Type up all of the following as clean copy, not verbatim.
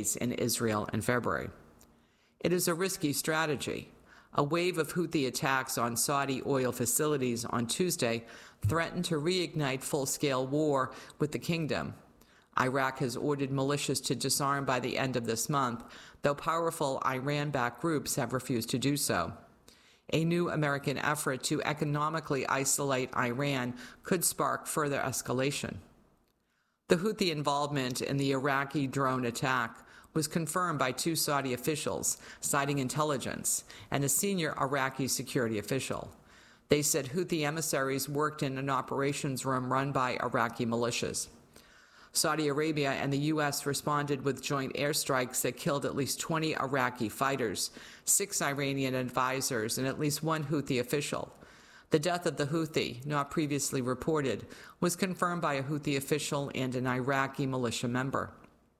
base in Israel in February. It is a risky strategy. A wave of Houthi attacks on Saudi oil facilities on Tuesday threatened to reignite full-scale war with the kingdom. Iraq has ordered militias to disarm by the end of this month, though powerful Iran-backed groups have refused to do so. A new American effort to economically isolate Iran could spark further escalation. The Houthi involvement in the Iraqi drone attack was confirmed by two Saudi officials, citing intelligence, and a senior Iraqi security official. They said Houthi emissaries worked in an operations room run by Iraqi militias. Saudi Arabia and the U.S. responded with joint airstrikes that killed at least 20 Iraqi fighters, 6 Iranian advisors, and at least 1 Houthi official. The death of the Houthi, not previously reported, was confirmed by a Houthi official and an Iraqi militia member.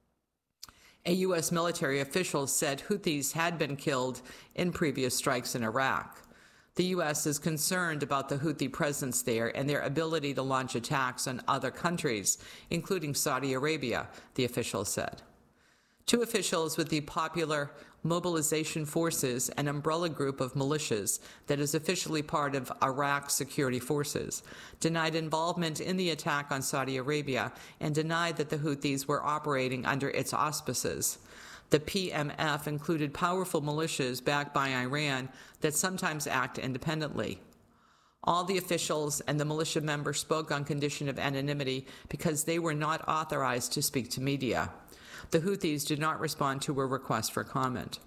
A U.S. military official said Houthis had been killed in previous strikes in Iraq. The U.S. is concerned about the Houthi presence there and their ability to launch attacks on other countries, including Saudi Arabia, the official said. Two officials with the Popular Mobilization Forces, an umbrella group of militias that is officially part of Iraq's security forces, denied involvement in the attack on Saudi Arabia and denied that the Houthis were operating under its auspices. The PMF included powerful militias backed by Iran that sometimes act independently. All the officials and the militia members spoke on condition of anonymity because they were not authorized to speak to media. The Houthis did not respond to a request for comment.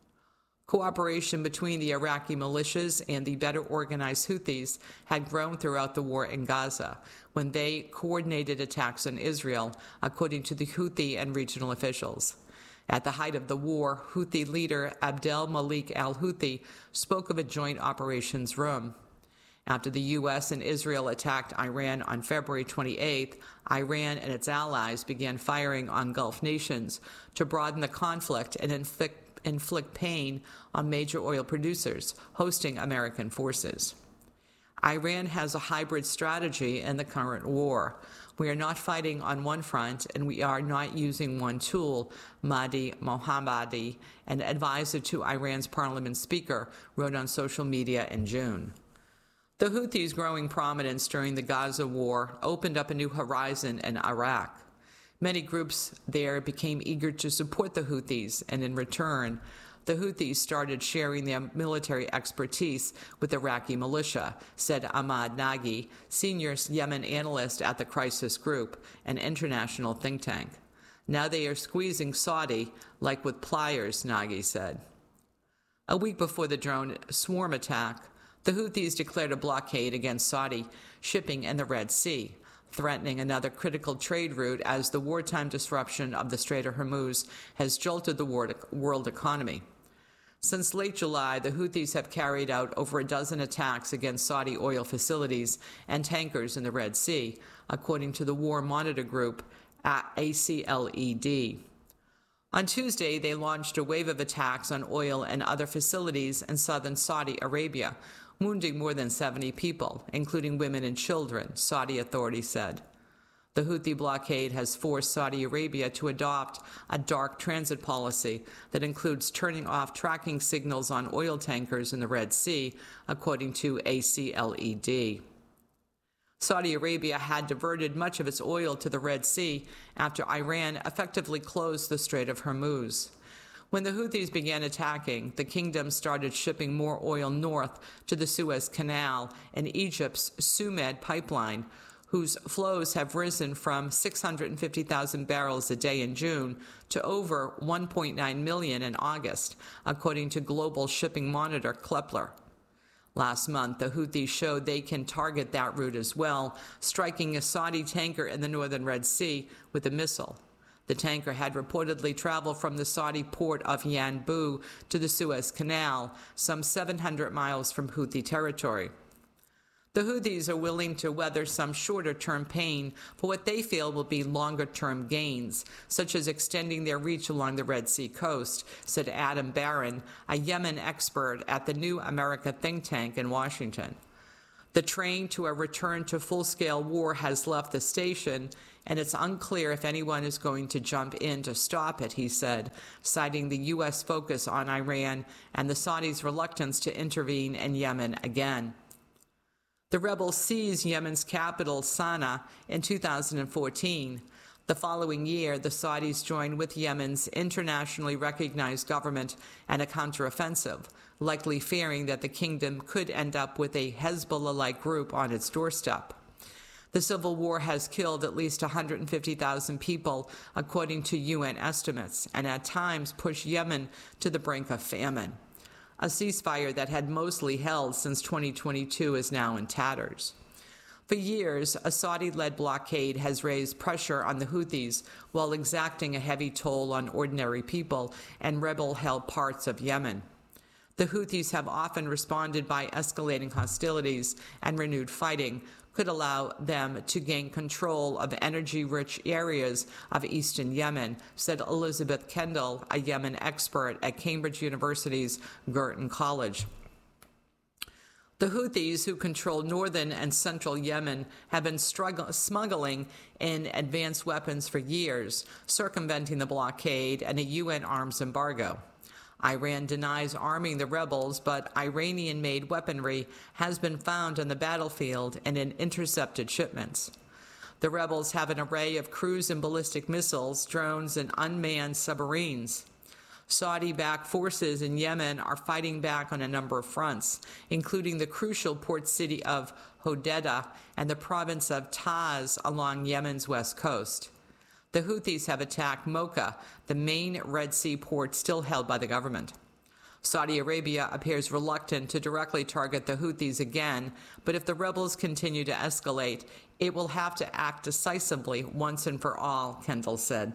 Cooperation between the Iraqi militias and the better organized Houthis had grown throughout the war in Gaza, when they coordinated attacks on Israel, according to the Houthi and regional officials. At the height of the war, Houthi leader Abdel Malik al-Houthi spoke of a joint operations room. After the U.S. and Israel attacked Iran on February 28th, Iran and its allies began firing on Gulf nations to broaden the conflict and inflict pain on major oil producers hosting American forces. Iran has a hybrid strategy in the current war. We are not fighting on one front, and we are not using one tool, Mahdi Mohammadi, an advisor to Iran's parliament speaker, wrote on social media in June. The Houthis' growing prominence during the Gaza war opened up a new horizon in Iraq. Many groups there became eager to support the Houthis, and in return, the Houthis started sharing their military expertise with Iraqi militia, said Ahmad Nagy, senior Yemen analyst at the Crisis Group, an international think tank. Now they are squeezing Saudi like with pliers, Nagy said. A week before the drone swarm attack, the Houthis declared a blockade against Saudi shipping in the Red Sea, threatening another critical trade route as the wartime disruption of the Strait of Hormuz has jolted the world economy. Since late July, the Houthis have carried out over a dozen attacks against Saudi oil facilities and tankers in the Red Sea, according to the War Monitor Group at ACLED. On Tuesday, they launched a wave of attacks on oil and other facilities in southern Saudi Arabia, wounding more than 70 people, including women and children, Saudi authorities said. The Houthi blockade has forced Saudi Arabia to adopt a dark transit policy that includes turning off tracking signals on oil tankers in the Red Sea, according to ACLED. Saudi Arabia had diverted much of its oil to the Red Sea after Iran effectively closed the Strait of Hormuz. When the Houthis began attacking, the kingdom started shipping more oil north to the Suez Canal and Egypt's Sumed pipeline, whose flows have risen from 650,000 barrels a day in June to over 1.9 million in August, according to global shipping monitor Kepler. Last month, the Houthis showed they can target that route as well, striking a Saudi tanker in the northern Red Sea with a missile. The tanker had reportedly traveled from the Saudi port of Yanbu to the Suez Canal, some 700 miles from Houthi territory. The Houthis are willing to weather some shorter-term pain for what they feel will be longer-term gains, such as extending their reach along the Red Sea coast, said Adam Barron, a Yemen expert at the New America think tank in Washington. The train to a return to full-scale war has left the station, and it's unclear if anyone is going to jump in to stop it, he said, citing the U.S. focus on Iran and the Saudis' reluctance to intervene in Yemen again. The rebels seized Yemen's capital, Sana'a, in 2014. The following year, the Saudis joined with Yemen's internationally recognized government in a counteroffensive, likely fearing that the kingdom could end up with a Hezbollah-like group on its doorstep. The civil war has killed at least 150,000 people, according to UN estimates, and at times pushed Yemen to the brink of famine. A ceasefire that had mostly held since 2022 is now in tatters. For years, a Saudi-led blockade has raised pressure on the Houthis while exacting a heavy toll on ordinary people and rebel-held parts of Yemen. The Houthis have often responded by escalating hostilities, and renewed fighting could allow them to gain control of energy-rich areas of eastern Yemen, said Elizabeth Kendall, a Yemen expert at Cambridge University's Girton College. The Houthis, who control northern and central Yemen, have been smuggling in advanced weapons for years, circumventing the blockade and a UN arms embargo. Iran denies arming the rebels, but Iranian-made weaponry has been found on the battlefield and in intercepted shipments. The rebels have an array of cruise and ballistic missiles, drones, and unmanned submarines. Saudi-backed forces in Yemen are fighting back on a number of fronts, including the crucial port city of Hodeidah and the province of Taiz along Yemen's west coast. The Houthis have attacked Mocha, the main Red Sea port still held by the government. Saudi Arabia appears reluctant to directly target the Houthis again, but if the rebels continue to escalate, it will have to act decisively once and for all, Kendall said.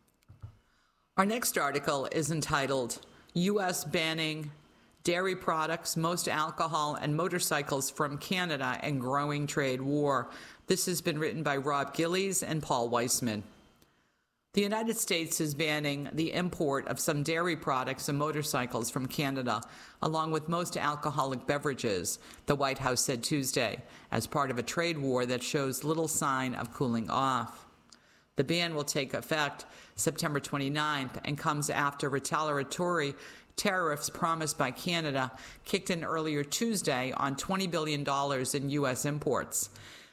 Our next article is entitled, U.S. Banning Dairy Products, Most Alcohol, and Motorcycles from Canada and Growing Trade War. This has been written by Rob Gillies and Paul Weissman. The United States is banning the import of some dairy products and motorcycles from Canada, along with most alcoholic beverages, the White House said Tuesday, as part of a trade war that shows little sign of cooling off. The ban will take effect September 29th and comes after retaliatory tariffs promised by Canada kicked in earlier Tuesday on $20 billion in U.S. imports.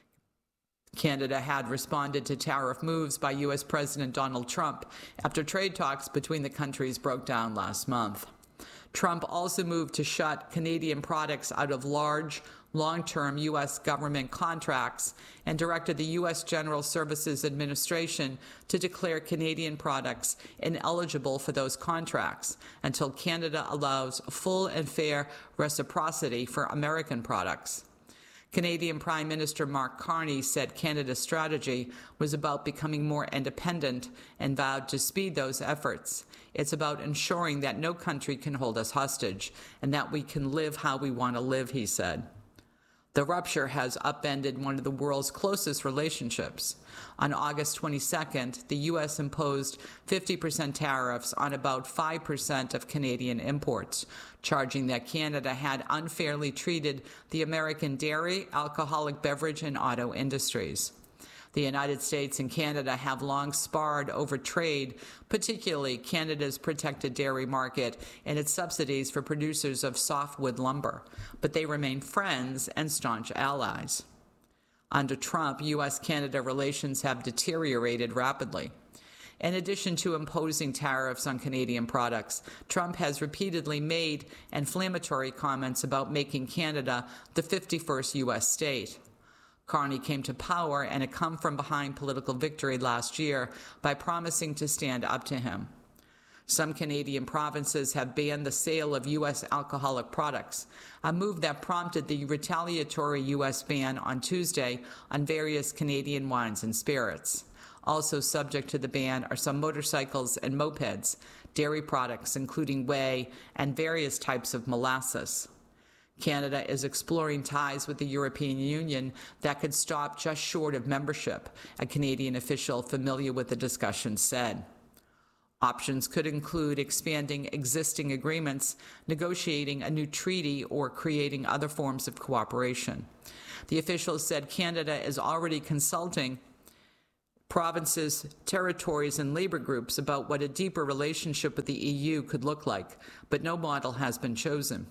Canada had responded to tariff moves by U.S. President Donald Trump after trade talks between the countries broke down last month. Trump also moved to shut Canadian products out of large, long-term U.S. government contracts and directed the U.S. General Services Administration to declare Canadian products ineligible for those contracts until Canada allows full and fair reciprocity for American products. Canadian Prime Minister Mark Carney said Canada's strategy was about becoming more independent and vowed to speed those efforts. It's about ensuring that no country can hold us hostage and that we can live how we want to live, he said. The rupture has upended one of the world's closest relationships. On August 22nd, the U.S. imposed 50% tariffs on about 5% of Canadian imports, charging that Canada had unfairly treated the American dairy, alcoholic beverage, and auto industries. The United States and Canada have long sparred over trade, particularly Canada's protected dairy market and its subsidies for producers of softwood lumber, but they remain friends and staunch allies. Under Trump, U.S.-Canada relations have deteriorated rapidly. In addition to imposing tariffs on Canadian products, Trump has repeatedly made inflammatory comments about making Canada the 51st U.S. state. Carney came to power and a come-from-behind political victory last year by promising to stand up to him. Some Canadian provinces have banned the sale of U.S. alcoholic products, a move that prompted the retaliatory U.S. ban on Tuesday on various Canadian wines and spirits. Also subject to the ban are some motorcycles and mopeds, dairy products including whey, and various types of molasses. Canada is exploring ties with the European Union that could stop just short of membership, a Canadian official familiar with the discussion said. Options could include expanding existing agreements, negotiating a new treaty, or creating other forms of cooperation. The official said Canada is already consulting provinces, territories, and labor groups about what a deeper relationship with the EU could look like, but no model has been chosen.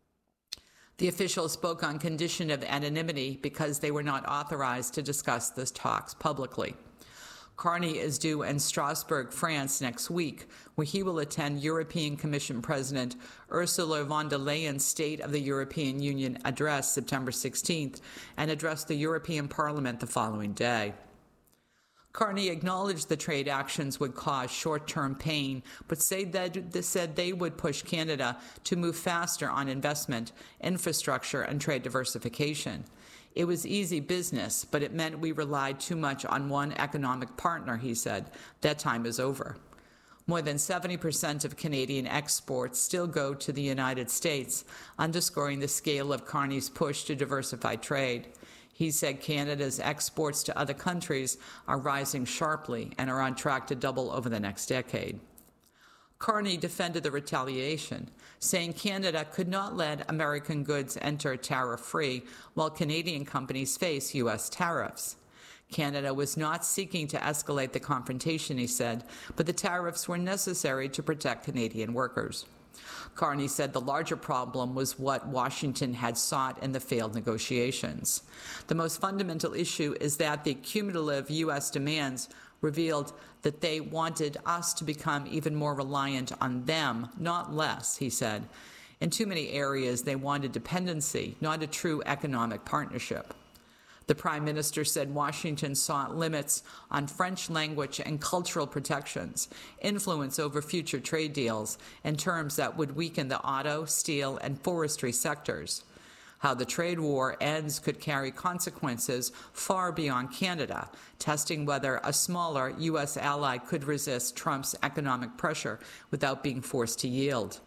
The official spoke on condition of anonymity because they were not authorized to discuss the talks publicly. Carney is due in Strasbourg, France next week, where he will attend European Commission President Ursula von der Leyen's State of the European Union address September 16th and address the European Parliament the following day. Carney acknowledged the trade actions would cause short-term pain, but said they would push Canada to move faster on investment, infrastructure, and trade diversification. It was easy business, but it meant we relied too much on one economic partner, he said. That time is over. More than 70% of Canadian exports still go to the United States, underscoring the scale of Carney's push to diversify trade. He said Canada's exports to other countries are rising sharply and are on track to double over the next decade. Carney defended the retaliation, saying Canada could not let American goods enter tariff-free while Canadian companies face U.S. tariffs. Canada was not seeking to escalate the confrontation, he said, but the tariffs were necessary to protect Canadian workers. Carney said the larger problem was what Washington had sought in the failed negotiations. The most fundamental issue is that the cumulative U.S. demands revealed that they wanted us to become even more reliant on them, not less, he said. In too many areas, they wanted dependency, not a true economic partnership. The Prime Minister said Washington sought limits on French language and cultural protections, influence over future trade deals, and terms that would weaken the auto, steel, and forestry sectors. How the trade war ends could carry consequences far beyond Canada, testing whether a smaller U.S. ally could resist Trump's economic pressure without being forced to yield.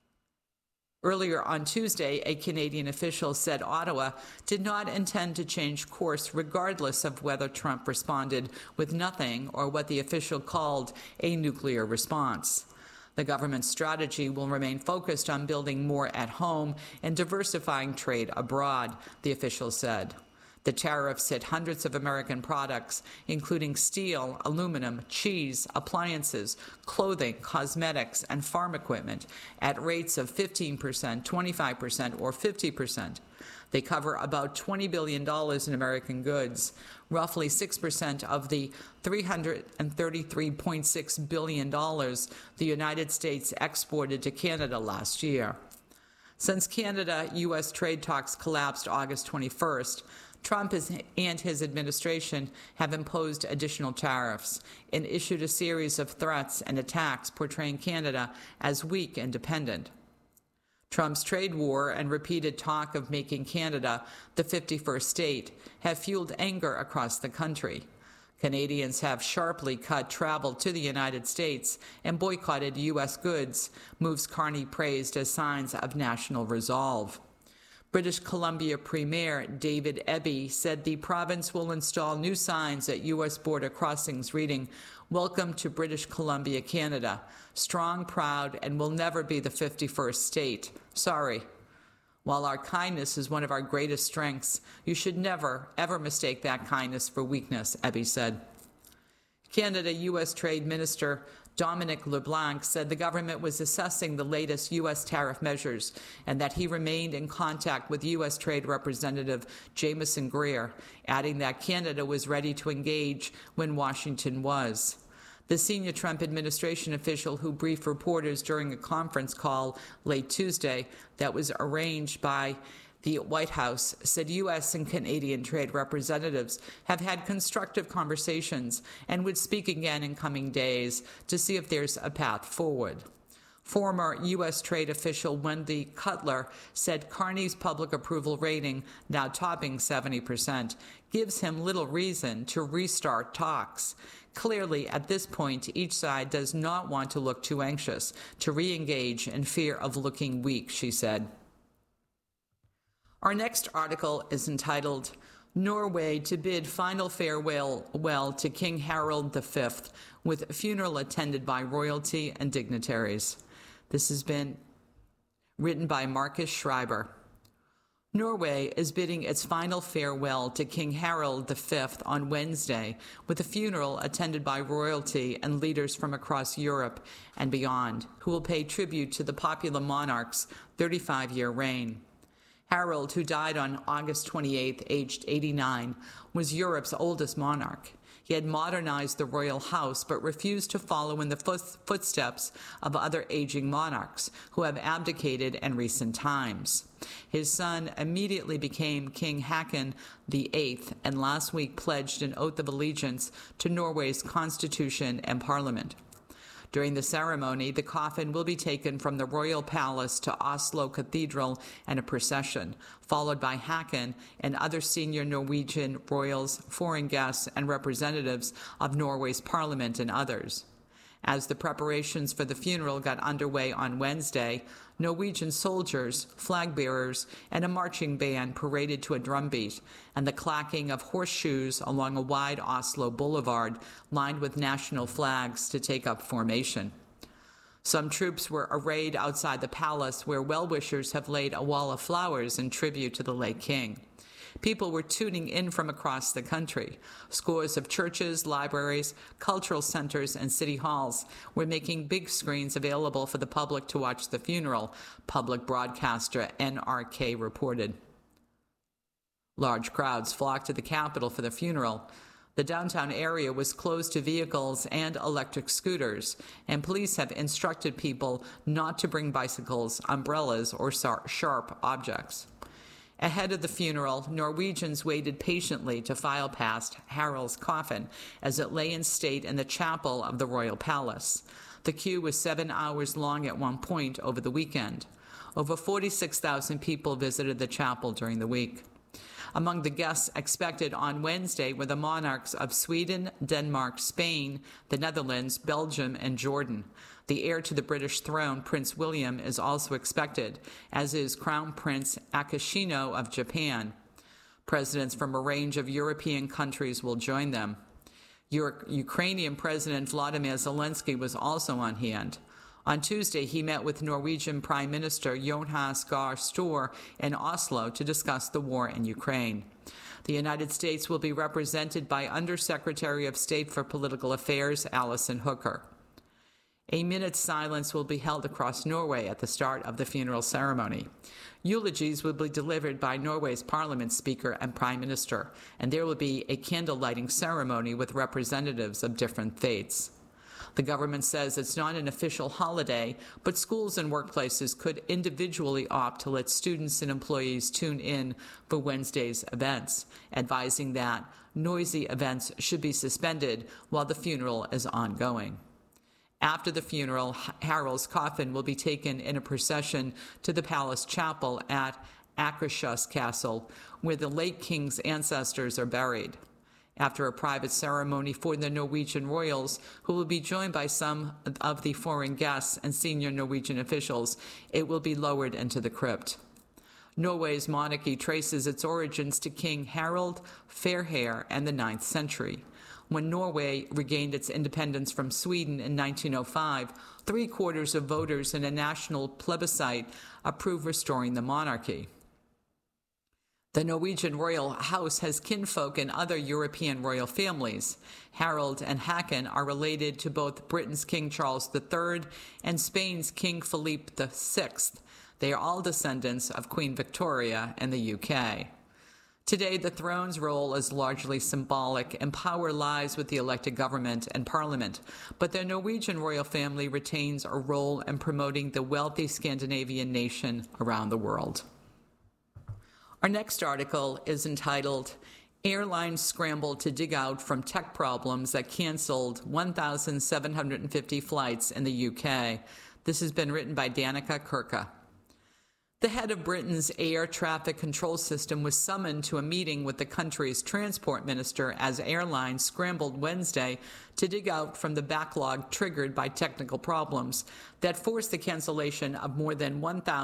Earlier on Tuesday, a Canadian official said Ottawa did not intend to change course regardless of whether Trump responded with nothing or what the official called a nuclear response. The government's strategy will remain focused on building more at home and diversifying trade abroad, the official said. The tariffs hit hundreds of American products, including steel, aluminum, cheese, appliances, clothing, cosmetics, and farm equipment, at rates of 15%, 25%, or 50%. They cover about $20 billion in American goods, roughly 6% of the $333.6 billion the United States exported to Canada last year. Since Canada-U.S. trade talks collapsed August 21st, Trump and his administration have imposed additional tariffs and issued a series of threats and attacks portraying Canada as weak and dependent. Trump's trade war and repeated talk of making Canada the 51st state have fueled anger across the country. Canadians have sharply cut travel to the United States and boycotted U.S. goods, moves Carney praised as signs of national resolve. British Columbia Premier David Eby said the province will install new signs at U.S. border crossings reading, "Welcome to British Columbia, Canada. Strong, proud, and will never be the 51st state. Sorry." While our kindness is one of our greatest strengths, you should never, ever mistake that kindness for weakness, Eby said. Canada-U.S. Trade Minister Dominic LeBlanc said the government was assessing the latest U.S. tariff measures and that he remained in contact with U.S. Trade Representative Jamieson Greer, adding that Canada was ready to engage when Washington was. The senior Trump administration official who briefed reporters during a conference call late Tuesday that was arranged by the White House said U.S. and Canadian trade representatives have had constructive conversations and would speak again in coming days to see if there's a path forward. Former U.S. trade official Wendy Cutler said Carney's public approval rating, now topping 70%, gives him little reason to restart talks. Clearly, at this point, each side does not want to look too anxious to re-engage in fear of looking weak, she said. Our next article is entitled, "Norway to Bid Final Farewell to King Harald V, with Funeral Attended by Royalty and Dignitaries." This has been written by Marcus Schreiber. Norway is bidding its final farewell to King Harald V on Wednesday, with a funeral attended by royalty and leaders from across Europe and beyond, who will pay tribute to the popular monarch's 35-year reign. Harald, who died on August 28, aged 89, was Europe's oldest monarch. He had modernized the royal house but refused to follow in the footsteps of other aging monarchs who have abdicated in recent times. His son immediately became King Haakon VIII and last week pledged an oath of allegiance to Norway's constitution and parliament. During the ceremony, the coffin will be taken from the royal palace to Oslo Cathedral in a procession, followed by Haakon and other senior Norwegian royals, foreign guests, and representatives of Norway's parliament and others. As the preparations for the funeral got underway on Wednesday, Norwegian soldiers, flag bearers, and a marching band paraded to a drumbeat, and the clacking of horseshoes along a wide Oslo boulevard lined with national flags to take up formation. Some troops were arrayed outside the palace, where well-wishers have laid a wall of flowers in tribute to the late king. People were tuning in from across the country. Scores of churches, libraries, cultural centers, and city halls were making big screens available for the public to watch the funeral, public broadcaster NRK reported. Large crowds flocked to the capital for the funeral. The downtown area was closed to vehicles and electric scooters, and police have instructed people not to bring bicycles, umbrellas, or sharp objects. Ahead of the funeral, Norwegians waited patiently to file past Harald's coffin as it lay in state in the chapel of the royal palace. The queue was 7 hours long at one point over the weekend. Over 46,000 people visited the chapel during the week. Among the guests expected on Wednesday were the monarchs of Sweden, Denmark, Spain, the Netherlands, Belgium, and Jordan. The heir to the British throne, Prince William, is also expected, as is Crown Prince Akishino of Japan. Presidents from a range of European countries will join them. Ukrainian President Vladimir Zelensky was also on hand. On Tuesday, he met with Norwegian Prime Minister Jonas Gahr Støre in Oslo to discuss the war in Ukraine. The United States will be represented by Undersecretary of State for Political Affairs Alison Hooker. A minute's silence will be held across Norway at the start of the funeral ceremony. Eulogies will be delivered by Norway's Parliament Speaker and Prime Minister, and there will be a candle-lighting ceremony with representatives of different faiths. The government says it's not an official holiday, but schools and workplaces could individually opt to let students and employees tune in for Wednesday's events, advising that noisy events should be suspended while the funeral is ongoing. After the funeral, Harald's coffin will be taken in a procession to the palace chapel at Akershus Castle, where the late king's ancestors are buried. After a private ceremony for the Norwegian royals, who will be joined by some of the foreign guests and senior Norwegian officials, it will be lowered into the crypt. Norway's monarchy traces its origins to King Harald Fairhair in the 9th century. When Norway regained its independence from Sweden in 1905, 3/4 of voters in a national plebiscite approved restoring the monarchy. The Norwegian royal house has kinfolk in other European royal families. Harald and Haakon are related to both Britain's King Charles III and Spain's King Philippe VI. They are all descendants of Queen Victoria in the UK. Today, the throne's role is largely symbolic, and power lies with the elected government and parliament, but the Norwegian royal family retains a role in promoting the wealthy Scandinavian nation around the world. Our next article is entitled, Airlines Scrambled to Dig Out from Tech Problems That Canceled 1,750 Flights in the UK. This has been written by Danica Kirka. The head of Britain's air traffic control system was summoned to a meeting with the country's transport minister as airlines scrambled Wednesday to dig out from the backlog triggered by technical problems that forced the cancellation of more than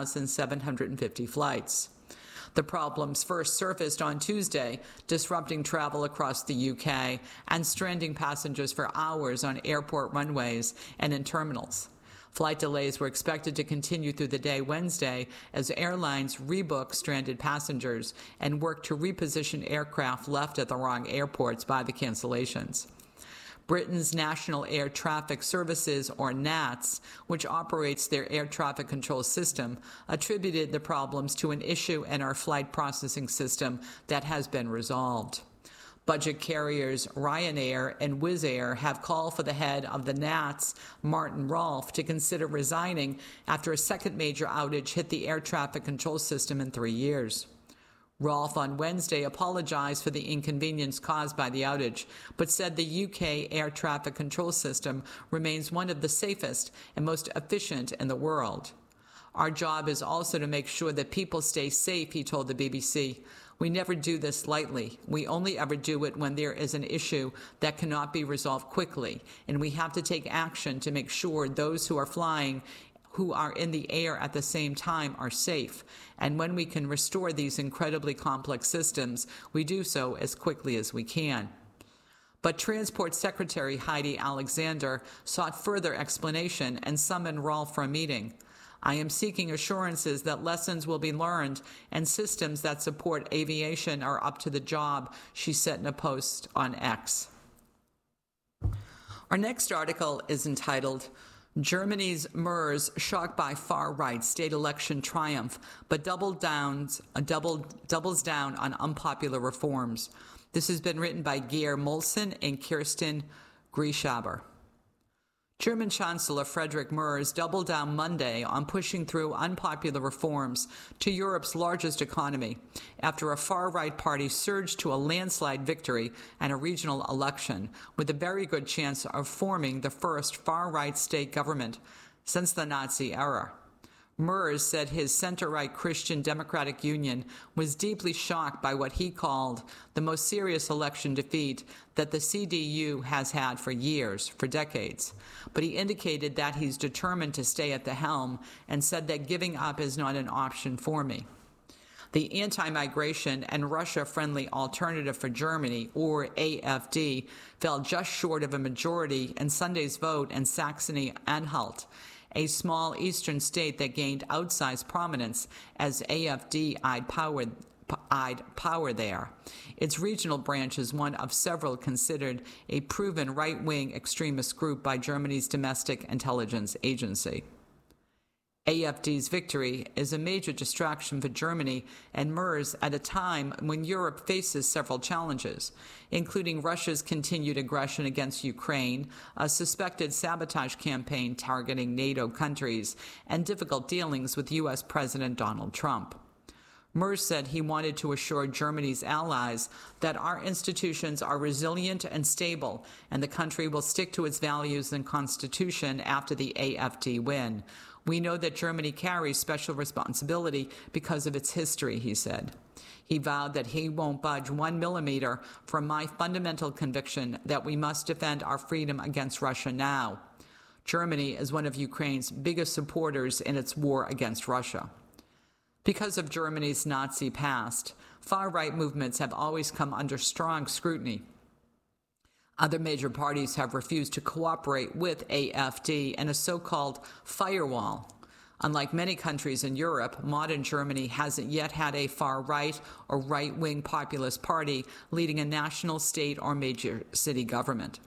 1,750 flights. The problems first surfaced on Tuesday, disrupting travel across the UK and stranding passengers for hours on airport runways and in terminals. Flight delays were expected to continue through the day Wednesday as airlines rebook stranded passengers and work to reposition aircraft left at the wrong airports by the cancellations. Britain's National Air Traffic Services, or NATS, which operates their air traffic control system, attributed the problems to an issue in our flight processing system that has been resolved. Budget carriers Ryanair and Wizz Air have called for the head of the NATS, Martin Rolfe, to consider resigning after a second major outage hit the air traffic control system in 3 years. Rolfe on Wednesday apologized for the inconvenience caused by the outage, but said the UK air traffic control system remains one of the safest and most efficient in the world. Our job is also to make sure that people stay safe, he told the BBC. We never do this lightly. We only ever do it when there is an issue that cannot be resolved quickly, and we have to take action to make sure those who are flying who are in the air at the same time are safe. And when we can restore these incredibly complex systems, we do so as quickly as we can. But Transport Secretary Heidi Alexander sought further explanation and summoned Rolfe for a meeting. I am seeking assurances that lessons will be learned and systems that support aviation are up to the job, she said in a post on X. Our next article is entitled, Germany's Merz shocked by far-right state election triumph, but doubles down on unpopular reforms. This has been written by Geir Molson and Kirsten Grieshaber. German Chancellor Friedrich Merz doubled down Monday on pushing through unpopular reforms to Europe's largest economy after a far-right party surged to a landslide victory and a regional election with a very good chance of forming the first far-right state government since the Nazi era. Merz said his center-right Christian Democratic Union was deeply shocked by what he called the most serious election defeat that the CDU has had for years, for decades. But he indicated that he's determined to stay at the helm and said that giving up is not an option for me. The anti-migration and Russia-friendly Alternative for Germany, or AfD, fell just short of a majority in Sunday's vote in Saxony-Anhalt, a small eastern state that gained outsized prominence as AfD eyed power there. Its regional branch is one of several considered a proven right-wing extremist group by Germany's domestic intelligence agency. AfD's victory is a major distraction for Germany and Merz at a time when Europe faces several challenges, including Russia's continued aggression against Ukraine, a suspected sabotage campaign targeting NATO countries, and difficult dealings with U.S. President Donald Trump. Merz said he wanted to assure Germany's allies that our institutions are resilient and stable, and the country will stick to its values and constitution after the AfD win. We know that Germany carries special responsibility because of its history, he said. He vowed that he won't budge 1 millimeter from my fundamental conviction that we must defend our freedom against Russia now. Germany is one of Ukraine's biggest supporters in its war against Russia. Because of Germany's Nazi past, far-right movements have always come under strong scrutiny. Other major parties have refused to cooperate with AfD and a so-called firewall. Unlike many countries in Europe, modern Germany hasn't yet had a far-right or right-wing populist party leading a national, state, or major city government.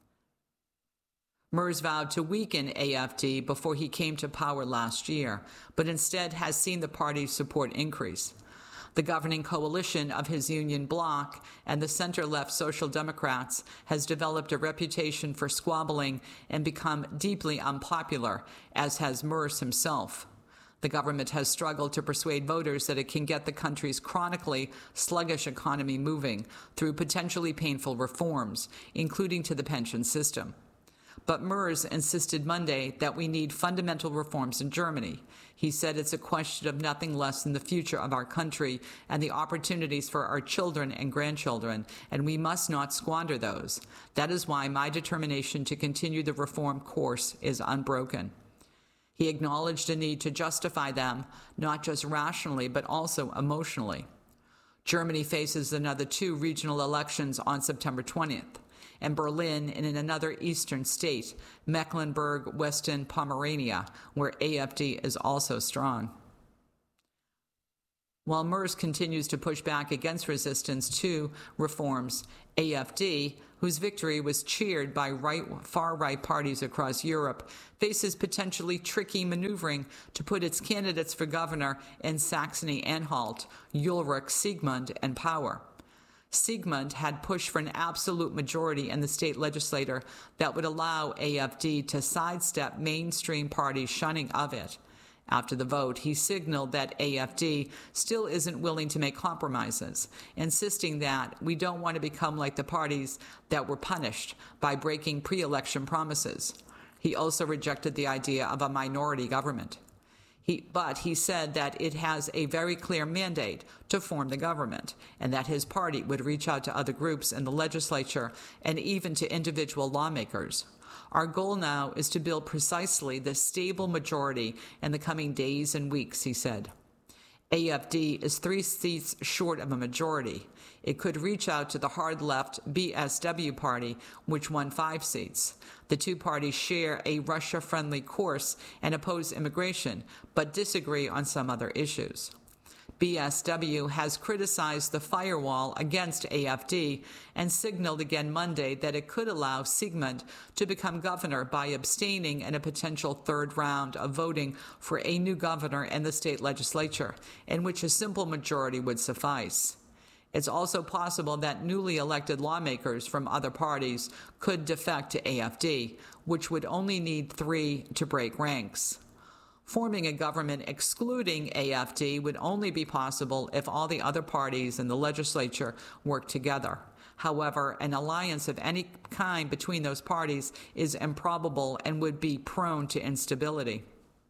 Merz vowed to weaken AfD before he came to power last year, but instead has seen the party's support increase. The governing coalition of his union bloc and the center-left Social Democrats has developed a reputation for squabbling and become deeply unpopular, as has Merz himself. The government has struggled to persuade voters that it can get the country's chronically sluggish economy moving through potentially painful reforms, including to the pension system. But Merz insisted Monday that we need fundamental reforms in Germany. He said it's a question of nothing less than the future of our country and the opportunities for our children and grandchildren, and we must not squander those. That is why my determination to continue the reform course is unbroken. He acknowledged a need to justify them, not just rationally, but also emotionally. Germany faces another 2 regional elections on September 20th. and Berlin and in another eastern state, Mecklenburg-Western Pomerania, where AfD is also strong. While Merz continues to push back against resistance to reforms, AfD, whose victory was cheered by far-right parties across Europe, faces potentially tricky maneuvering to put its candidates for governor in Saxony-Anhalt, Ulrich Siegmund, in power. Siegmund had pushed for an absolute majority in the state legislature that would allow AfD to sidestep mainstream parties shunning of it. After the vote, he signaled that AfD still isn't willing to make compromises, insisting that we don't want to become like the parties that were punished by breaking pre-election promises. He also rejected the idea of a minority government. But he said that it has a very clear mandate to form the government, and that his party would reach out to other groups in the legislature and even to individual lawmakers. Our goal now is to build precisely this stable majority in the coming days and weeks, he said. AfD is 3 seats short of a majority. It could reach out to the hard-left BSW party, which won 5 seats. The two parties share a Russia-friendly course and oppose immigration, but disagree on some other issues. BSW has criticized the firewall against AfD and signaled again Monday that it could allow Siegmund to become governor by abstaining in a potential third round of voting for a new governor in the state legislature, in which a simple majority would suffice. It's also possible that newly elected lawmakers from other parties could defect to AfD, which would only need 3 to break ranks. Forming a government excluding AfD would only be possible if all the other parties in the legislature worked together. However, an alliance of any kind between those parties is improbable and would be prone to instability.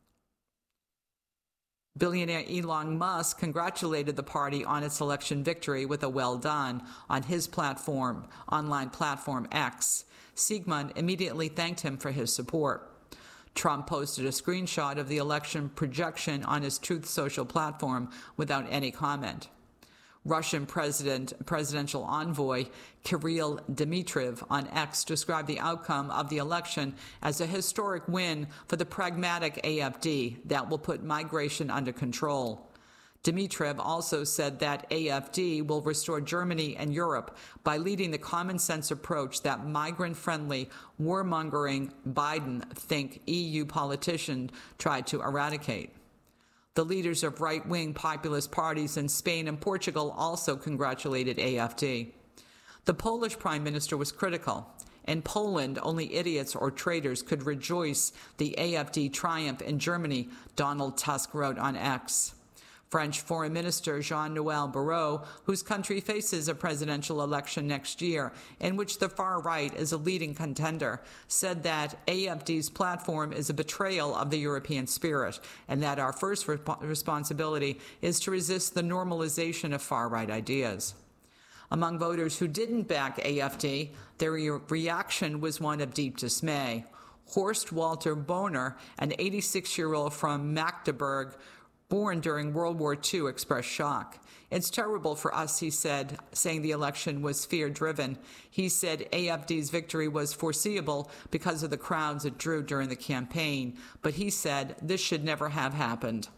Billionaire Elon Musk congratulated the party on its election victory with a well done on his online platform X. Siegmund immediately thanked him for his support. Trump posted a screenshot of the election projection on his Truth Social platform without any comment. Russian presidential envoy Kirill Dmitriev on X described the outcome of the election as a historic win for the pragmatic AfD that will put migration under control. Dmitriev also said that AfD will restore Germany and Europe by leading the common-sense approach that migrant-friendly, warmongering Biden-think EU politician tried to eradicate. The leaders of right-wing populist parties in Spain and Portugal also congratulated AfD. The Polish prime minister was critical. In Poland, only idiots or traitors could rejoice the AfD triumph in Germany, Donald Tusk wrote on X. French Foreign Minister Jean-Noël Barrot, whose country faces a presidential election next year, in which the far right is a leading contender, said that AfD's platform is a betrayal of the European spirit, and that our first responsibility is to resist the normalization of far-right ideas. Among voters who didn't back AfD, their reaction was one of deep dismay. Horst Walter Bohner, an 86-year-old from Magdeburg, born during World War II, expressed shock. It's terrible for us, he said, saying the election was fear-driven. He said AfD's victory was foreseeable because of the crowds it drew during the campaign, but he said this should never have happened.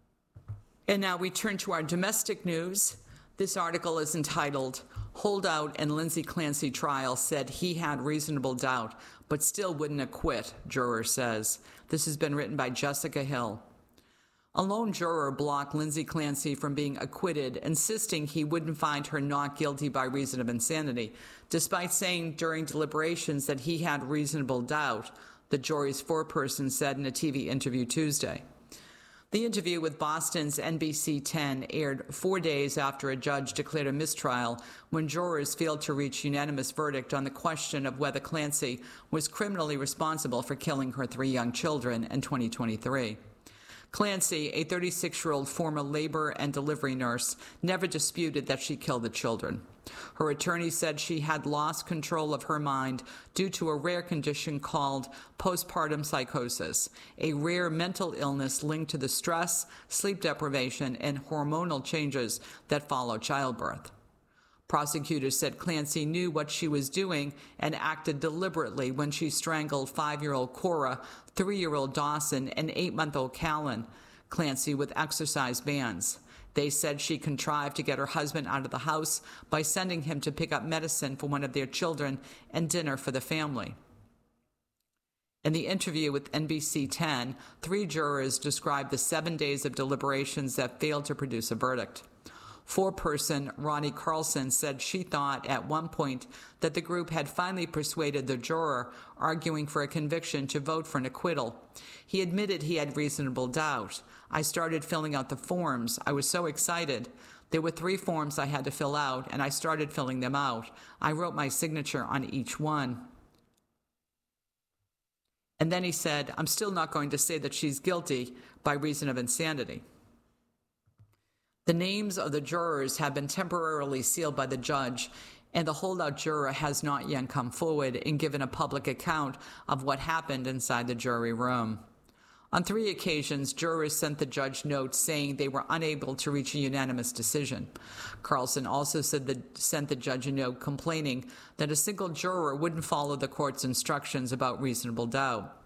And now we turn to our domestic news. This article is entitled, "Holdout in Lindsay Clancy Trial Said He Had Reasonable Doubt, but Still Wouldn't Acquit," juror says. This has been written by Jessica Hill. A lone juror blocked Lindsay Clancy from being acquitted, insisting he wouldn't find her not guilty by reason of insanity, despite saying during deliberations that he had reasonable doubt, the jury's foreperson said in a TV interview Tuesday. The interview with Boston's NBC 10 aired 4 days after a judge declared a mistrial when jurors failed to reach unanimous verdict on the question of whether Clancy was criminally responsible for killing her 3 young children in 2023. Clancy, a 36-year-old former labor and delivery nurse, never disputed that she killed the children. Her attorney said she had lost control of her mind due to a rare condition called postpartum psychosis, a rare mental illness linked to the stress, sleep deprivation, and hormonal changes that follow childbirth. Prosecutors said Clancy knew what she was doing and acted deliberately when she strangled 5-year-old Cora, 3-year-old Dawson, and 8-month-old Callan, Clancy with exercise bands. They said she contrived to get her husband out of the house by sending him to pick up medicine for one of their children and dinner for the family. In the interview with NBC 10, 3 jurors described the 7 days of deliberations that failed to produce a verdict. Foreperson Ronnie Carlson said she thought at one point that the group had finally persuaded the juror arguing for a conviction to vote for an acquittal. He admitted he had reasonable doubt. I started filling out the forms. I was so excited. There were 3 forms I had to fill out, and I started filling them out. I wrote my signature on each one. And then he said, I'm still not going to say that she's guilty by reason of insanity. The names of the jurors have been temporarily sealed by the judge, and the holdout juror has not yet come forward and given a public account of what happened inside the jury room. On 3 occasions, jurors sent the judge notes saying they were unable to reach a unanimous decision. Carlson also sent the judge a note complaining that a single juror wouldn't follow the court's instructions about reasonable doubt.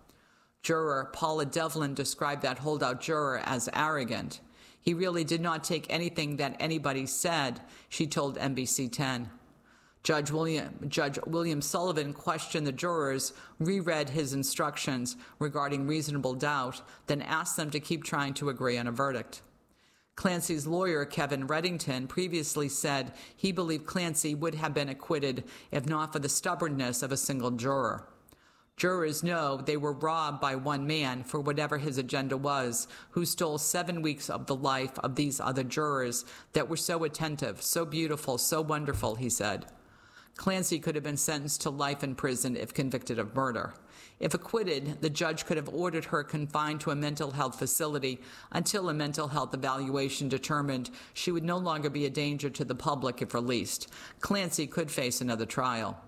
Juror Paula Devlin described that holdout juror as arrogant. He really did not take anything that anybody said, she told NBC 10. Judge William Sullivan questioned the jurors, reread his instructions regarding reasonable doubt, then asked them to keep trying to agree on a verdict. Clancy's lawyer, Kevin Reddington, previously said he believed Clancy would have been acquitted if not for the stubbornness of a single juror. Jurors know they were robbed by one man for whatever his agenda was, who stole 7 weeks of the life of these other jurors that were so attentive, so beautiful, so wonderful, he said. Clancy could have been sentenced to life in prison if convicted of murder. If acquitted, the judge could have ordered her confined to a mental health facility until a mental health evaluation determined she would no longer be a danger to the public if released. Clancy could face another trial.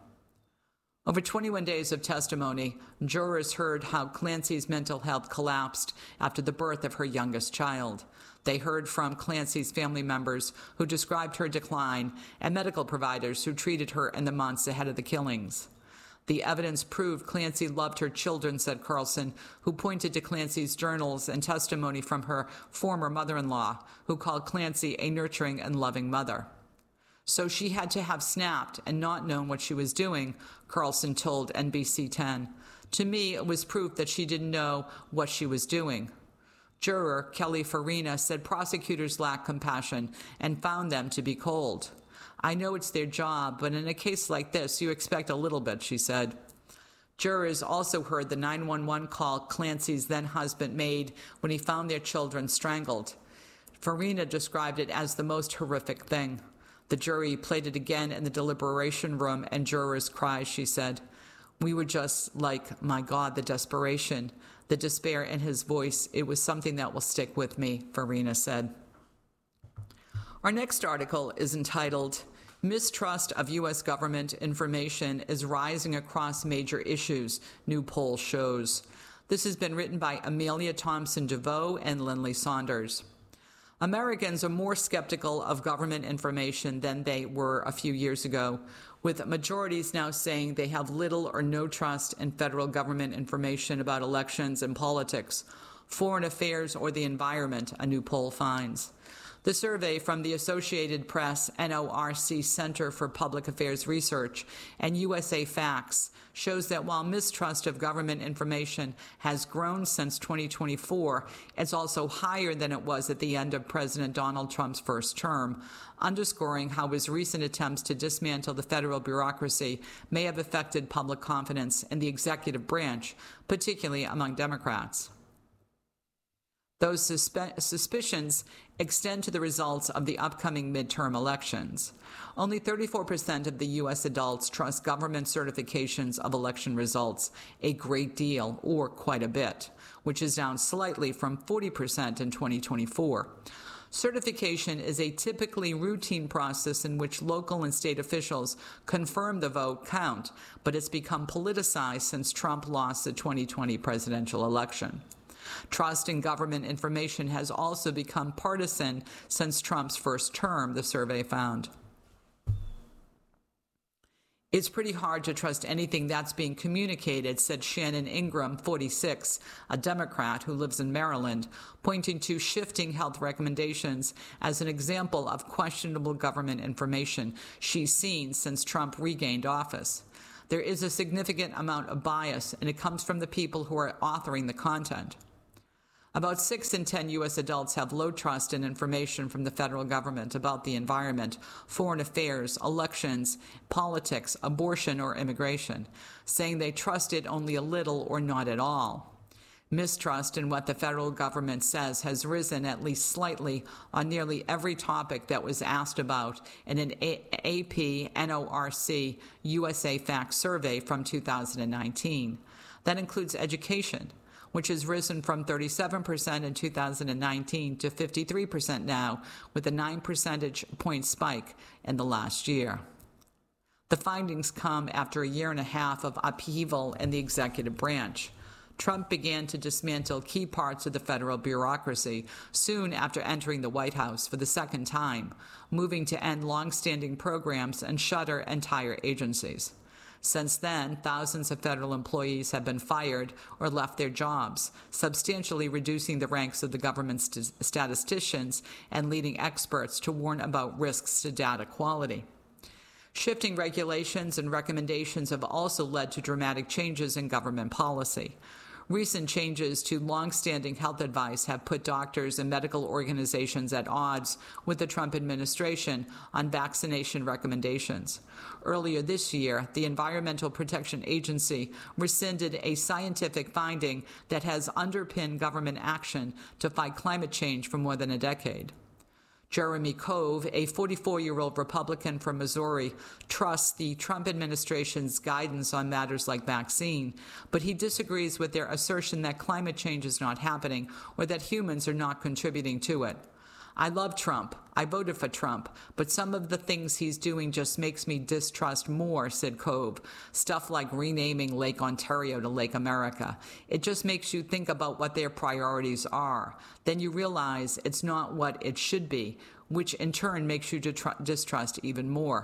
Over 21 days of testimony, jurors heard how Clancy's mental health collapsed after the birth of her youngest child. They heard from Clancy's family members who described her decline and medical providers who treated her in the months ahead of the killings. The evidence proved Clancy loved her children, said Carlson, who pointed to Clancy's journals and testimony from her former mother-in-law, who called Clancy a nurturing and loving mother. So she had to have snapped and not known what she was doing, Carlson told NBC 10. To me, it was proof that she didn't know what she was doing. Juror Kelly Farina said prosecutors lacked compassion and found them to be cold. I know it's their job, but in a case like this, you expect a little bit, she said. Jurors also heard the 911 call Clancy's then-husband made when he found their children strangled. Farina described it as the most horrific thing. The jury played it again in the deliberation room, and jurors cried, she said. We were just like, my God, the desperation, the despair in his voice. It was something that will stick with me, Farina said. Our next article is entitled, Mistrust of U.S. Government Information is Rising Across Major Issues, New Poll Shows. This has been written by Amelia Thompson DeVoe and Lindley Saunders. Americans are more skeptical of government information than they were a few years ago, with majorities now saying they have little or no trust in federal government information about elections and politics, foreign affairs, or the environment, a new poll finds. The survey from the Associated Press, NORC Center for Public Affairs Research, and USA Facts shows that while mistrust of government information has grown since 2024, it's also higher than it was at the end of President Donald Trump's first term, underscoring how his recent attempts to dismantle the federal bureaucracy may have affected public confidence in the executive branch, particularly among Democrats. Those suspicions extend to the results of the upcoming midterm elections. Only 34% of the U.S. adults trust government certifications of election results a great deal or quite a bit, which is down slightly from 40% in 2024. Certification is a typically routine process in which local and state officials confirm the vote count, but it's become politicized since Trump lost the 2020 presidential election. Trust in government information has also become partisan since Trump's first term, the survey found. It's pretty hard to trust anything that's being communicated, said Shannon Ingram, 46, a Democrat who lives in Maryland, pointing to shifting health recommendations as an example of questionable government information she's seen since Trump regained office. There is a significant amount of bias, and it comes from the people who are authoring the content. About 6 in 10 U.S. adults have low trust in information from the federal government about the environment, foreign affairs, elections, politics, abortion, or immigration, saying they trust it only a little or not at all. Mistrust in what the federal government says has risen at least slightly on nearly every topic that was asked about in an AP NORC USA Facts survey from 2019. That includes education, which has risen from 37% in 2019 to 53% now, with a 9 percentage point spike in the last year. The findings come after a year and a half of upheaval in the executive branch. Trump began to dismantle key parts of the federal bureaucracy soon after entering the White House for the second time, moving to end long-standing programs and shutter entire agencies. Since then, thousands of federal employees have been fired or left their jobs, substantially reducing the ranks of the government's statisticians and leading experts to warn about risks to data quality. Shifting regulations and recommendations have also led to dramatic changes in government policy. Recent changes to long-standing health advice have put doctors and medical organizations at odds with the Trump administration on vaccination recommendations. Earlier this year, the Environmental Protection Agency rescinded a scientific finding that has underpinned government action to fight climate change for more than a decade. Jeremy Cove, a 44-year-old Republican from Missouri, trusts the Trump administration's guidance on matters like vaccine, but he disagrees with their assertion that climate change is not happening or that humans are not contributing to it. I love Trump. I voted for Trump, but some of the things he's doing just makes me distrust more, said Cove. Stuff like renaming Lake Ontario to Lake America. It just makes you think about what their priorities are. Then you realize it's not what it should be, which in turn makes you distrust even more.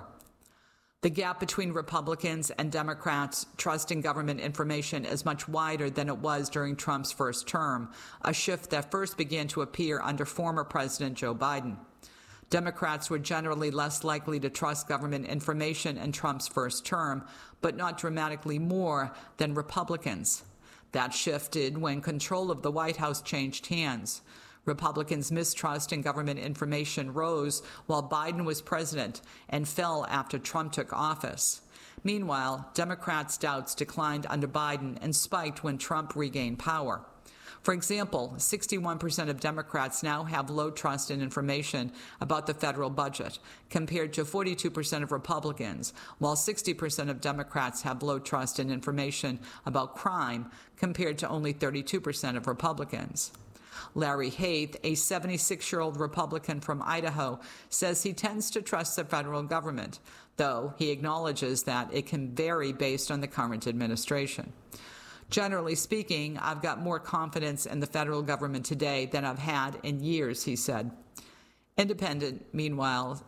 The gap between Republicans and Democrats' trust in government information is much wider than it was during Trump's first term, a shift that first began to appear under former President Joe Biden. Democrats were generally less likely to trust government information in Trump's first term, but not dramatically more than Republicans. That shifted when control of the White House changed hands. Republicans' mistrust in government information rose while Biden was president and fell after Trump took office. Meanwhile, Democrats' doubts declined under Biden and spiked when Trump regained power. For example, 61% of Democrats now have low trust in information about the federal budget, compared to 42% of Republicans, while 60% of Democrats have low trust in information about crime, compared to only 32% of Republicans. Larry Haith, a 76-year-old Republican from Idaho, says he tends to trust the federal government, though he acknowledges that it can vary based on the current administration. Generally speaking, I've got more confidence in the federal government today than I've had in years, he said. Independents, meanwhile,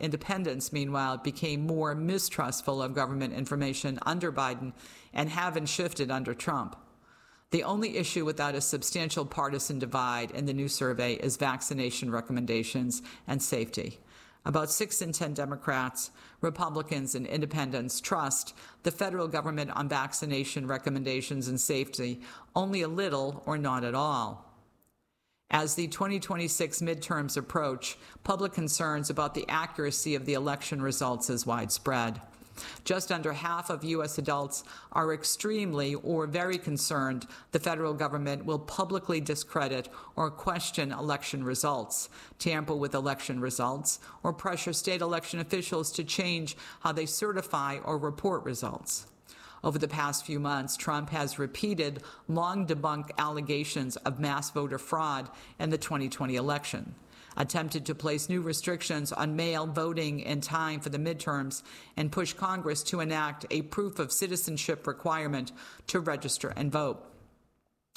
became more mistrustful of government information under Biden and haven't shifted under Trump. The only issue without a substantial partisan divide in the new survey is vaccination recommendations and safety. About 6 in 10 Democrats, Republicans, and independents trust the federal government on vaccination recommendations and safety only a little or not at all. As the 2026 midterms approach, public concerns about the accuracy of the election results is widespread. Just under half of U.S. adults are extremely or very concerned the federal government will publicly discredit or question election results, tamper with election results, or pressure state election officials to change how they certify or report results. Over the past few months, Trump has repeated long-debunked allegations of mass voter fraud in the 2020 election, attempted to place new restrictions on mail voting in time for the midterms, and pushed Congress to enact a proof of citizenship requirement to register and vote.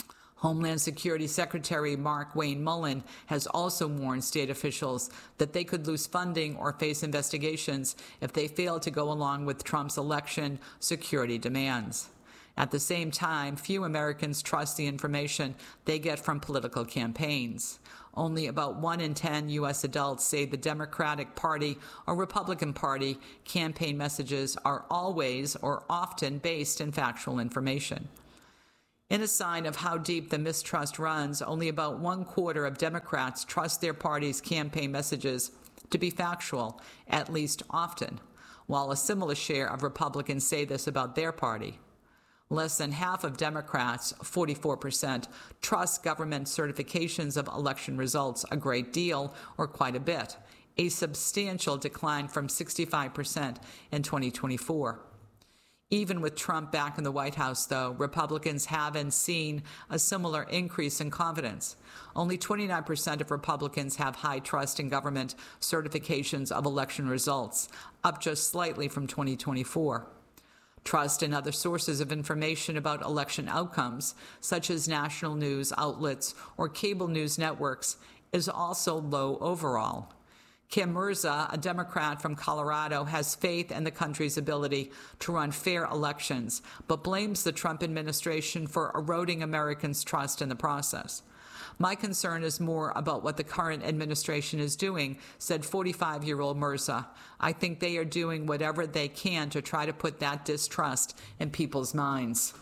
Homeland Security Secretary Mark Wayne Mullen has also warned state officials that they could lose funding or face investigations if they fail to go along with Trump's election security demands. At the same time, few Americans trust the information they get from political campaigns. Only about 1 in 10 U.S. adults say the Democratic Party or Republican Party campaign messages are always or often based in factual information. In a sign of how deep the mistrust runs, only about 1/4 of Democrats trust their party's campaign messages to be factual, at least often, while a similar share of Republicans say this about their party. Less than half of Democrats, 44%, trust government certifications of election results a great deal or quite a bit, a substantial decline from 65% in 2024. Even with Trump back in the White House, though, Republicans haven't seen a similar increase in confidence. Only 29% of Republicans have high trust in government certifications of election results, up just slightly from 2024. Trust in other sources of information about election outcomes, such as national news outlets or cable news networks, is also low overall. Kim Mirza, a Democrat from Colorado, has faith in the country's ability to run fair elections, but blames the Trump administration for eroding Americans' trust in the process. My concern is more about what the current administration is doing, said 45-year-old Mirza. I think they are doing whatever they can to try to put that distrust in people's minds.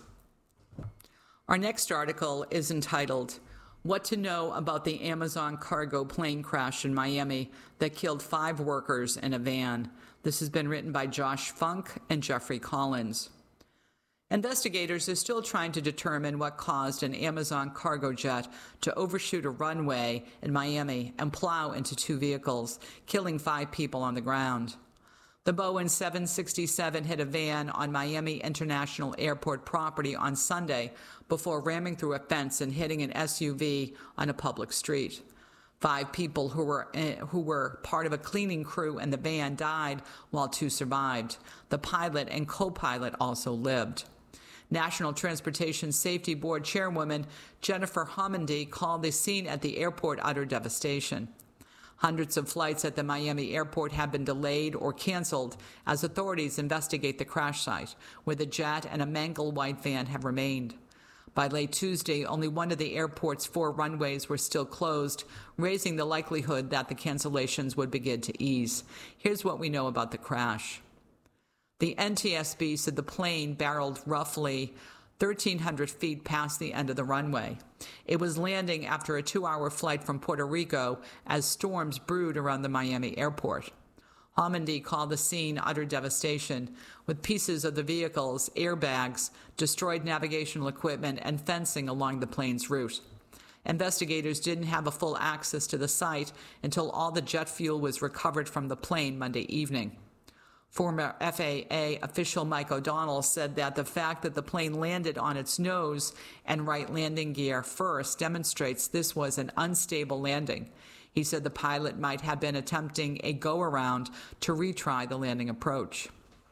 Our next article is entitled, What to Know About the Amazon Cargo Plane Crash in Miami That Killed 5 Workers in a Van. This has been written by Josh Funk and Jeffrey Collins. Investigators are still trying to determine what caused an Amazon cargo jet to overshoot a runway in Miami and plow into 2 vehicles, killing 5 people on the ground. The Boeing 767 hit a van on Miami International Airport property on Sunday before ramming through a fence and hitting an SUV on a public street. 5 people who were part of a cleaning crew in the van died, while 2 survived. The pilot and co-pilot also lived. National Transportation Safety Board Chairwoman Jennifer Homendy called the scene at the airport utter devastation. Hundreds of flights at the Miami airport have been delayed or canceled as authorities investigate the crash site, where the jet and a mangled white van have remained. By late Tuesday, only one of the airport's 4 runways were still closed, raising the likelihood that the cancellations would begin to ease. Here's what we know about the crash. The NTSB said the plane barreled roughly 1,300 feet past the end of the runway. It was landing after a 2-hour flight from Puerto Rico as storms brewed around the Miami airport. Homendy called the scene utter devastation, with pieces of the vehicles, airbags, destroyed navigational equipment, and fencing along the plane's route. Investigators didn't have a full access to the site until all the jet fuel was recovered from the plane Monday evening. Former FAA official Mike O'Donnell said that the fact that the plane landed on its nose and right landing gear first demonstrates this was an unstable landing. He said the pilot might have been attempting a go-around to retry the landing approach.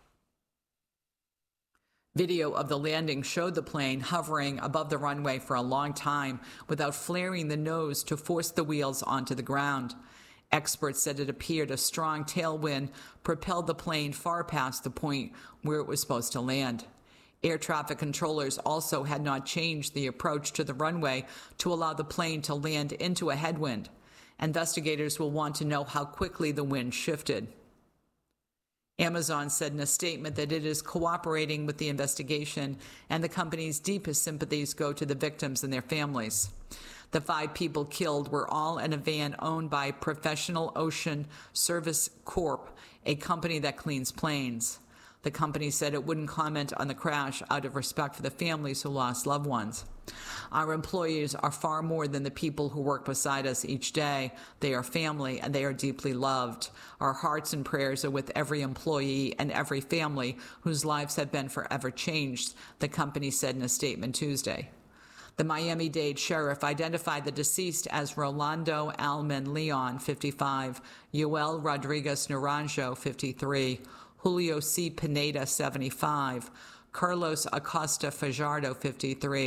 Video of the landing showed the plane hovering above the runway for a long time without flaring the nose to force the wheels onto the ground. Experts said it appeared a strong tailwind propelled the plane far past the point where it was supposed to land. Air traffic controllers also had not changed the approach to the runway to allow the plane to land into a headwind. Investigators will want to know how quickly the wind shifted. Amazon said in a statement that it is cooperating with the investigation, and the company's deepest sympathies go to the victims and their families. The 5 people killed were all in a van owned by Professional Ocean Service Corp., a company that cleans planes. The company said it wouldn't comment on the crash out of respect for the families who lost loved ones. Our employees are far more than the people who work beside us each day. They are family, and they are deeply loved. Our hearts and prayers are with every employee and every family whose lives have been forever changed, the company said in a statement Tuesday. The Miami-Dade sheriff identified the deceased as Rolando Alman Leon, 55, Yoel Rodriguez Naranjo, 53, Julio C. Pineda, 75, Carlos Acosta Fajardo, 53,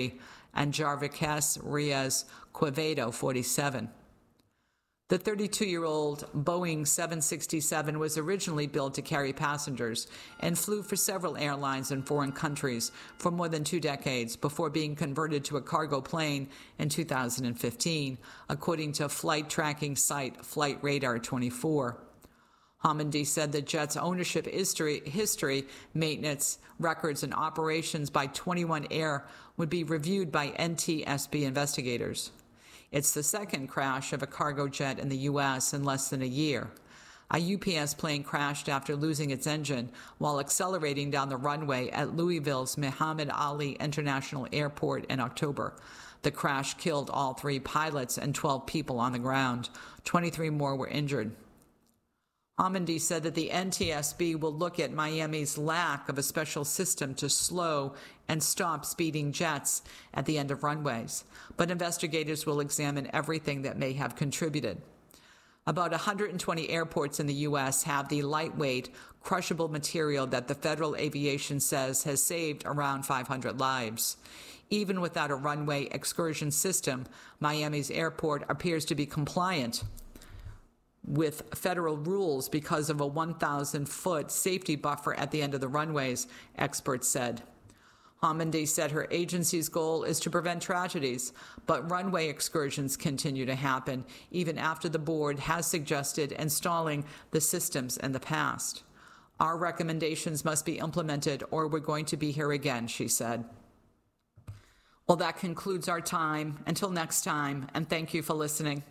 and Jarvaquez Reyes Quevedo, 47. The 32-year-old Boeing 767 was originally built to carry passengers and flew for several airlines in foreign countries for more than 2 decades before being converted to a cargo plane in 2015, according to flight tracking site Flight Radar 24. Homendy said the jet's ownership history, maintenance, records, and operations by 21 Air would be reviewed by NTSB investigators. It's the second crash of a cargo jet in the U.S. in less than a year. A UPS plane crashed after losing its engine while accelerating down the runway at Louisville's Muhammad Ali International Airport in October. The crash killed all 3 pilots and 12 people on the ground. 23 more were injured. Homendy said that the NTSB will look at Miami's lack of a special system to slow and stop speeding jets at the end of runways, but investigators will examine everything that may have contributed. About 120 airports in the U.S. have the lightweight, crushable material that the Federal Aviation says has saved around 500 lives. Even without a runway excursion system, Miami's airport appears to be compliant with federal rules because of a 1,000-foot safety buffer at the end of the runways, experts said. Homendy said her agency's goal is to prevent tragedies, but runway excursions continue to happen even after the board has suggested installing the systems in the past. Our recommendations must be implemented or we're going to be here again, she said. Well, that concludes our time. Until next time, and thank you for listening.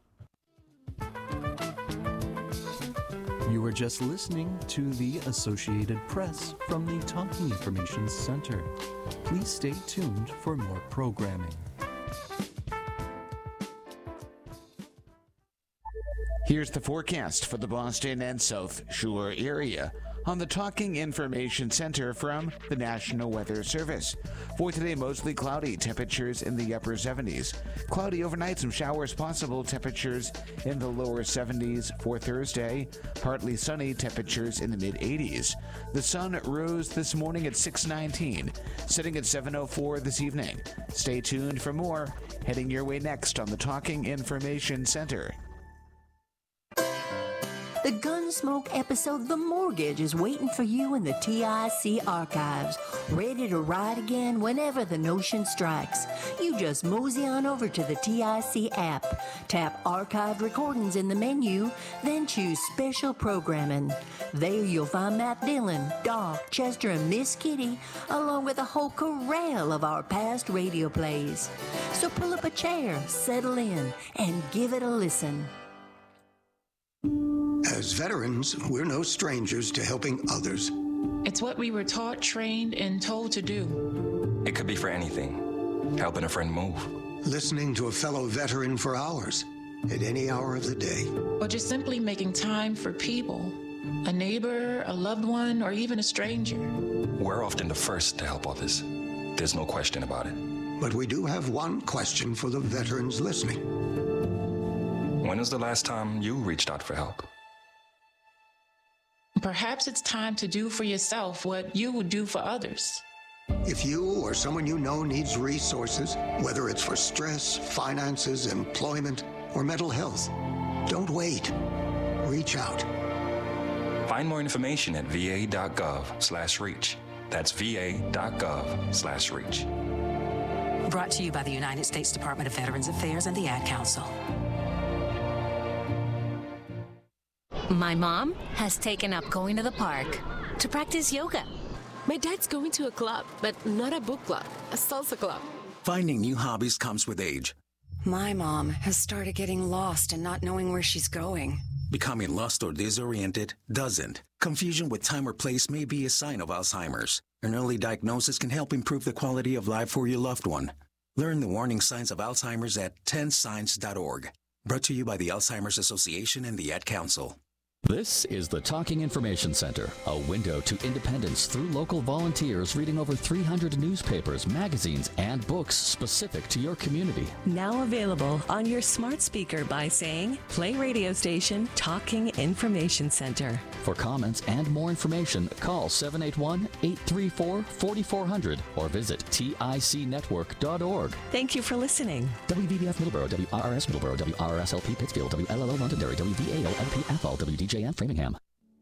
You were just listening to the Associated Press from the Talking Information Center. Please stay tuned for more programming. Here's the forecast for the Boston and South Shore area on the Talking Information Center from the National Weather Service. For today, mostly cloudy, temperatures in the upper 70s. Cloudy overnight, some showers possible, temperatures in the lower 70s. For Thursday, partly sunny, temperatures in the mid-80s. The sun rose this morning at 6:19, setting at 7:04 this evening. Stay tuned for more, heading your way next on the Talking Information Center. The Gunsmoke episode The Mortgage is waiting for you in the TIC archives, ready to ride again whenever the notion strikes. You just mosey on over to the TIC app, tap Archived Recordings in the menu, then choose Special Programming. There you'll find Matt Dillon, Doc, Chester, and Miss Kitty, along with a whole corral of our past radio plays. So pull up a chair, settle in, and give it a listen. As veterans, we're no strangers to helping others. It's what we were taught, trained, and told to do. It could be for anything. Helping a friend move. Listening to a fellow veteran for hours, at any hour of the day. Or just simply making time for people. A neighbor, a loved one, or even a stranger. We're often the first to help others. There's no question about it. But we do have one question for the veterans listening. When was the last time you reached out for help? Perhaps it's time to do for yourself what you would do for others. If you or someone you know needs resources, whether it's for stress, finances, employment, or mental health, don't wait. Reach out. Find more information at va.gov/reach. That's va.gov/reach. Brought to you by the United States Department of Veterans Affairs and the Ad Council. My mom has taken up going to the park to practice yoga. My dad's going to a club, but not a book club, a salsa club. Finding new hobbies comes with age. My mom has started getting lost and not knowing where she's going. Becoming lost or disoriented doesn't. Confusion with time or place may be a sign of Alzheimer's. An early diagnosis can help improve the quality of life for your loved one. Learn the warning signs of Alzheimer's at 10signs.org. Brought to you by the Alzheimer's Association and the Ad Council. This is the Talking Information Center, a window to independence through local volunteers reading over 300 newspapers, magazines, and books specific to your community. Now available on your smart speaker by saying, play radio station Talking Information Center. For comments and more information, call 781-834-4400 or visit ticnetwork.org. Thank you for listening. WVBF Middleborough, WRRS Middleborough, WRRS-LP Pittsfield, WLLO Londonderry, WVAO-LP Athol, WDJN Framingham.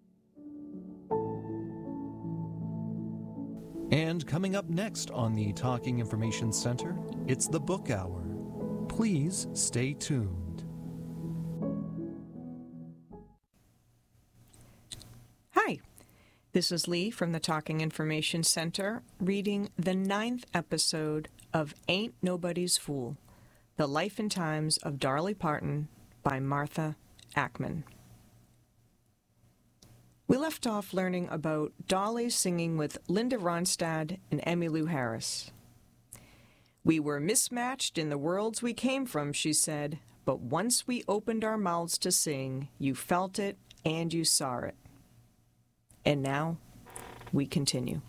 And coming up next on the Talking Information Center, it's the Book Hour. Please stay tuned. Hi, this is Lee from the Talking Information Center reading the 9th episode of Ain't Nobody's Fool, The Life and Times of Dolly Parton by Martha Ackman. We left off learning about Dolly singing with Linda Ronstadt and Emmylou Harris. "We were mismatched in the worlds we came from," she said, "but once we opened our mouths to sing, you felt it and you saw it." And now, we continue.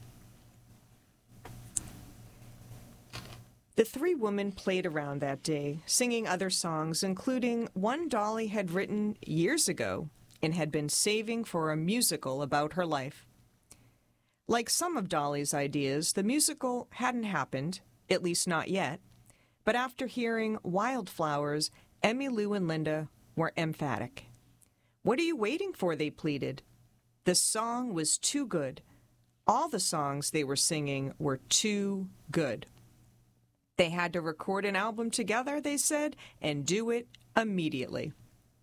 The three women played around that day, singing other songs, including one Dolly had written years ago and had been saving for a musical about her life. Like some of Dolly's ideas, the musical hadn't happened, at least not yet, but after hearing Wildflowers, Emmylou and Linda were emphatic. "What are you waiting for?" they pleaded. The song was too good. All the songs they were singing were too good. They had to record an album together, they said, and do it immediately.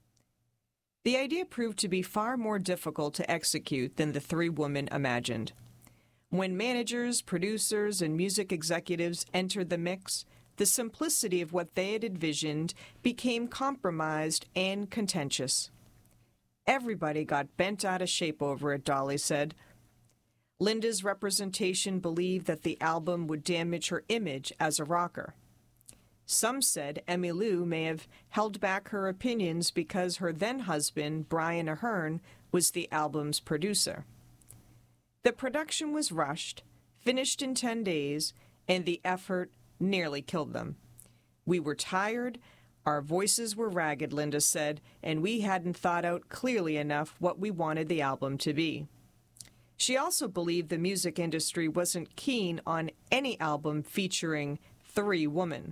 The idea proved to be far more difficult to execute than the three women imagined. When managers, producers, and music executives entered the mix, the simplicity of what they had envisioned became compromised and contentious. Everybody got bent out of shape over it, Dolly said. Linda's representation believed that the album would damage her image as a rocker. Some said Emmylou may have held back her opinions because her then-husband, Brian Aherne, was the album's producer. The production was rushed, finished in 10 days, and the effort nearly killed them. "We were tired, our voices were ragged," Linda said, "and we hadn't thought out clearly enough what we wanted the album to be." She also believed the music industry wasn't keen on any album featuring three women.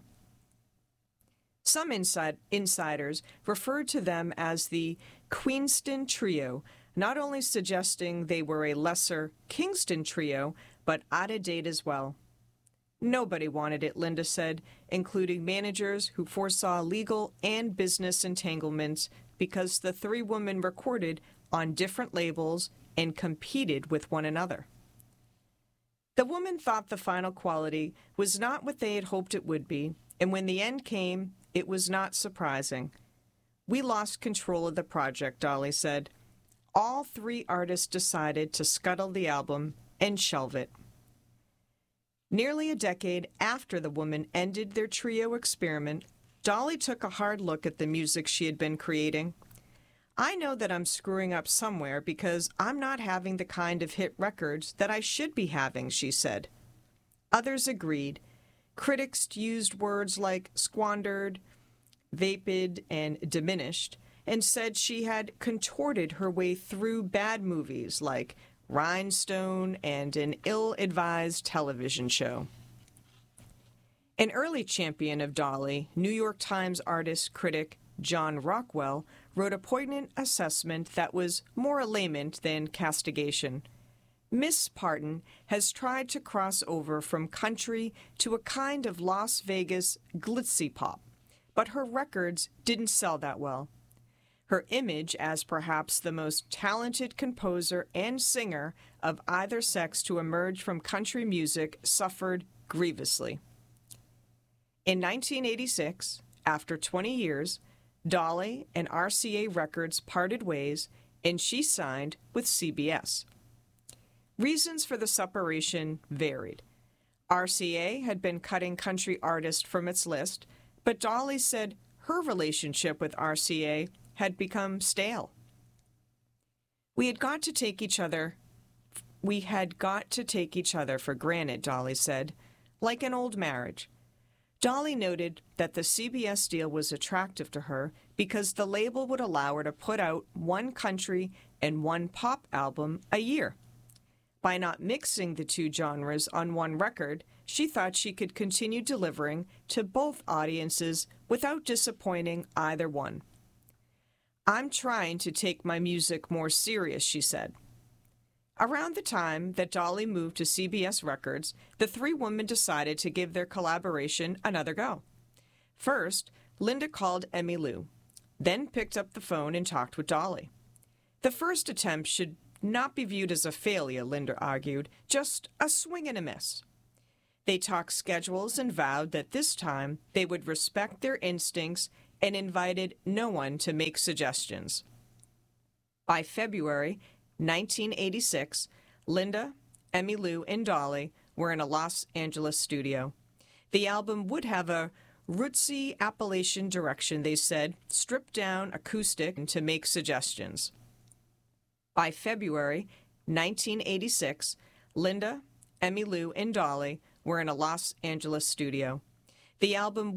Some insiders referred to them as the Queenston Trio, not only suggesting they were a lesser Kingston Trio, but out of date as well. Nobody wanted it, Linda said, including managers who foresaw legal and business entanglements because the three women recorded on different labels and competed with one another. The women thought the final quality was not what they had hoped it would be, and when the end came, it was not surprising. "We lost control of the project," Dolly said. All three artists decided to scuttle the album and shelve it. Nearly a decade after the women ended their trio experiment, Dolly took a hard look at the music she had been creating. "I know that I'm screwing up somewhere because I'm not having the kind of hit records that I should be having," she said. Others agreed. Critics used words like squandered, vapid, and diminished, and said she had contorted her way through bad movies like Rhinestone and an ill-advised television show. An early champion of Dolly, New York Times artist critic John Rockwell, wrote a poignant assessment that was more a lament than castigation. "Miss Parton has tried to cross over from country to a kind of Las Vegas glitzy pop, but her records didn't sell that well. Her image as perhaps the most talented composer and singer of either sex to emerge from country music suffered grievously." In 1986, after 20 years, Dolly and RCA Records parted ways, and she signed with CBS. Reasons for the separation varied. RCA had been cutting country artists from its list, but Dolly said her relationship with RCA had become stale. We had got to take each other for granted, Dolly said, like an old marriage. Dolly noted that the CBS deal was attractive to her because the label would allow her to put out one country and one pop album a year. By not mixing the two genres on one record, she thought she could continue delivering to both audiences without disappointing either one. I'm trying to take my music more serious, she said. Around the time that Dolly moved to CBS Records, the three women decided to give their collaboration another go. First, Linda called Emmylou, then picked up the phone and talked with Dolly. The first attempt should not be viewed as a failure, Linda argued, just a swing and a miss. They talked schedules and vowed that this time they would respect their instincts and invited no one to make suggestions. By February 1986, Linda, Emmylou, and Dolly were in a Los Angeles studio. The album would have a rootsy Appalachian direction, they said, stripped down acoustic to make suggestions. By February 1986, Linda, Emmylou, and Dolly were in a Los Angeles studio. The album